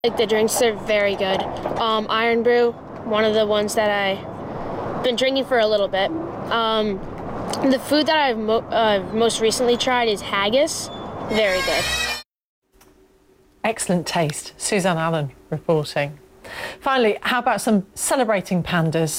Like the drinks are very good. Iron Brew, one of the ones that I've been drinking for a little bit. The food that I've most recently tried is haggis. Very good. Excellent taste. Suzanne Allen reporting. Finally, how about some celebrating pandas?